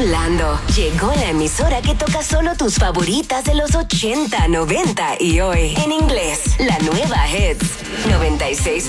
Orlando. Llegó la emisora que toca solo tus favoritas de los 80, 90 y hoy. En inglés, la nueva Hits 96.9.